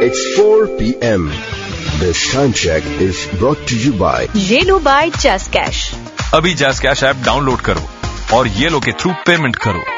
It's 4 p.m. This time check is brought to you by yellow by just cash. अभी just cash app download करो और yellow के through payment करो।